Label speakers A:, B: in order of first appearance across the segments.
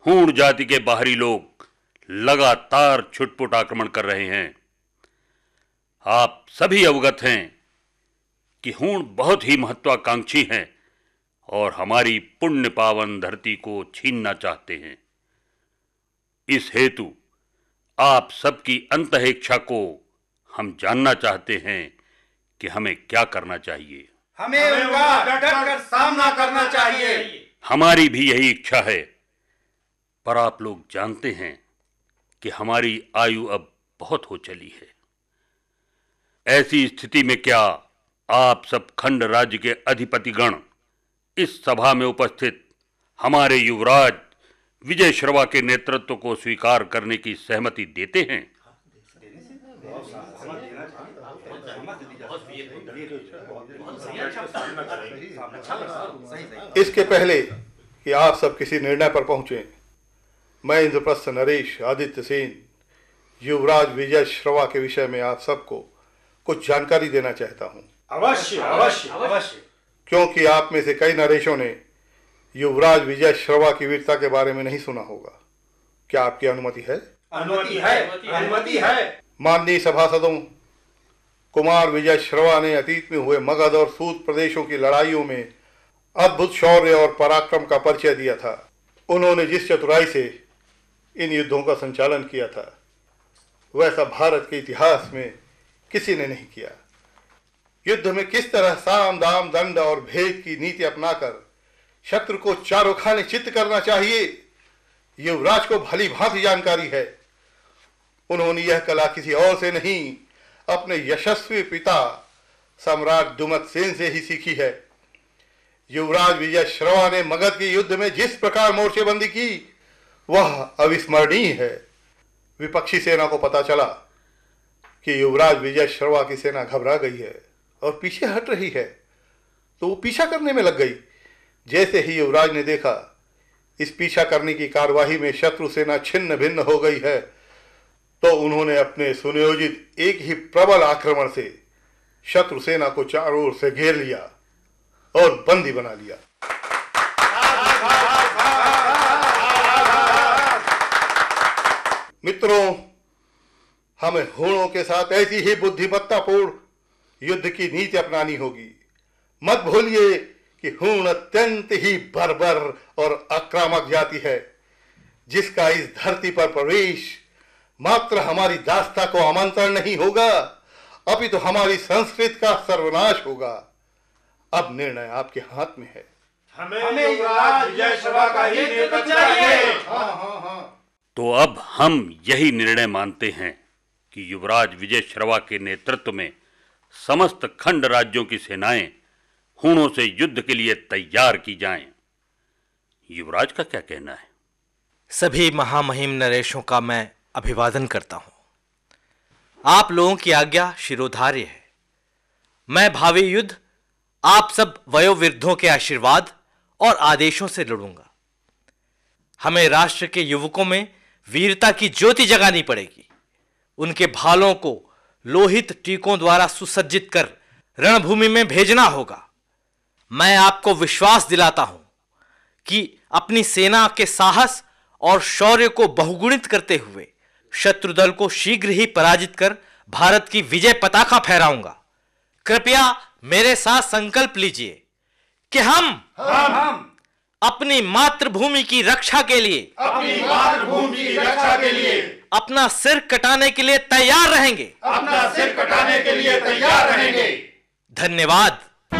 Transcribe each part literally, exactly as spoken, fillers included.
A: हूण जाति के बाहरी लोग लगातार छुटपुट आक्रमण कर रहे हैं। आप सभी अवगत हैं कि हूण बहुत ही महत्वाकांक्षी हैं और हमारी पुण्य पावन धरती को छीनना चाहते हैं। इस हेतु आप सबकी अंतःइच्छा को हम जानना चाहते हैं कि हमें क्या करना चाहिए।
B: हमें उनका डटकर सामना करना चाहिए।
A: हमारी भी यही इच्छा है, पर आप लोग जानते हैं कि हमारी आयु अब बहुत हो चली है। ऐसी स्थिति में क्या आप सब खंड राज्य के अधिपतिगण इस सभा में उपस्थित हमारे युवराज विजय श्रवा के नेतृत्व को स्वीकार करने की सहमति देते हैं?
C: इसके पहले कि आप सब किसी निर्णय पर पहुंचे, मैं इंद्रप्रस्थ नरेश आदित्य सेन युवराज विजय श्रवा के विषय में आप सबको कुछ जानकारी देना चाहता हूं।
B: अवश्य अवश्य अवश्य।
C: क्योंकि आप में से कई नरेशों ने युवराज विजय श्रवा की वीरता के बारे में नहीं सुना होगा। क्या आपकी अनुमति है?
B: अनुमति है, अनुमति है।
C: माननीय सभासदों, कुमार विजय श्रवा ने अतीत में हुए मगध और सूत प्रदेशों की लड़ाइयों में अद्भुत शौर्य और पराक्रम का परिचय दिया था। उन्होंने जिस चतुराई से इन युद्धों का संचालन किया था, वैसा भारत के इतिहास में किसी ने नहीं किया। युद्ध में किस तरह साम दाम दंड और भेद की नीति अपनाकर शत्रु को चारों खाने चित्त करना चाहिए, युवराज को भली भांति जानकारी है। उन्होंने यह कला किसी और से नहीं, अपने यशस्वी पिता सम्राट दुमत सेन से ही सीखी है। युवराज विजय श्रवा ने मगध के युद्ध में जिस प्रकार मोर्चेबंदी की, वह अविस्मरणीय है। विपक्षी सेना को पता चला कि युवराज विजय श्रवा की सेना घबरा गई है और पीछे हट रही है, तो वो पीछा करने में लग गई। जैसे ही युवराज ने देखा इस पीछा करने की कार्यवाही में शत्रु सेना छिन्न भिन्न हो गई है, तो उन्होंने अपने सुनियोजित एक ही प्रबल आक्रमण से शत्रु सेना को चारों ओर से घेर लिया और बंदी बना लिया। मित्रों, हमें हूणों के साथ ऐसी ही बुद्धिमत्तापूर्ण युद्ध की नीति अपनानी होगी। मत भूलिए कि हूण अत्यंत ही बर्बर और आक्रामक जाति है, जिसका इस धरती पर प्रवेश मात्र हमारी दास्ता को आमंत्रण नहीं होगा, अपितु तो हमारी संस्कृति का सर्वनाश होगा। अब निर्णय आपके हाथ में है।
B: हमें युवराज विजय श्रवा का ही नेतृत्व चाहिए।
C: हाँ हाँ हाँ।
A: तो अब हम यही निर्णय मानते हैं कि युवराज विजय श्रवा के नेतृत्व में समस्त खंड राज्यों की सेनाएं हूणों से युद्ध के लिए तैयार की जाएं। युवराज का क्या कहना है?
D: सभी महामहिम नरेशों का मैं अभिवादन करता हूं। आप लोगों की आज्ञा शिरोधार्य है। मैं भावी युद्ध आप सब वयोवृद्धों के आशीर्वाद और आदेशों से लड़ूंगा। हमें राष्ट्र के युवकों में वीरता की ज्योति जगानी पड़ेगी। उनके भालों को लोहित टीकों द्वारा सुसज्जित कर रणभूमि में भेजना होगा। मैं आपको विश्वास दिलाता हूं कि अपनी सेना के साहस और शौर्य को बहुगुणित करते हुए शत्रु दल को शीघ्र ही पराजित कर भारत की विजय पताका फहराऊंगा। कृपया मेरे साथ संकल्प लीजिए कि हम
B: हम हम
D: अपनी मातृभूमि की रक्षा के लिए
B: अपनी मातृभूमि की रक्षा के लिए
D: अपना सिर कटाने के लिए तैयार रहेंगे
B: अपना सिर कटाने के लिए तैयार रहेंगे।
D: धन्यवाद।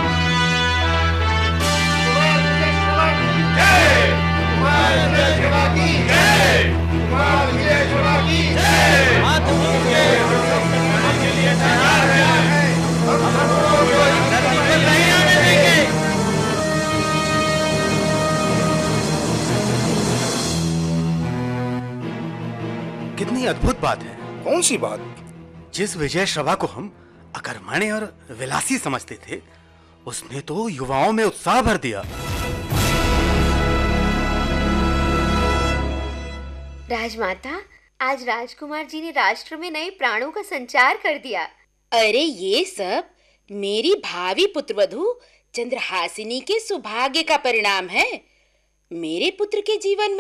E: कितनी अद्भुत बात है।
C: कौन सी बात?
E: जिस विजय श्रवा को हम अकर्मण्य और विलासी समझते थे, उसने तो युवाओं में उत्साह भर दिया।
F: राजमाता, आज राजकुमार जी ने राष्ट्र में नए प्राणों का संचार कर दिया।
G: अरे ये सब मेरी भावी पुत्रवधू चंद्रहासिनी के सौभाग्य का परिणाम है। मेरे पुत्र के जीवन में